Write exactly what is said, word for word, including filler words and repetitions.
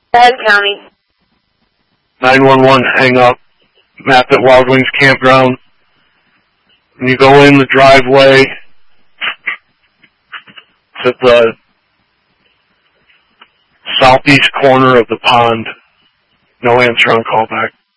Bad County. nine one one, hang up. Map at Wild Wings Campground. And you go in the driveway to the southeast corner of the pond. No answer on callback.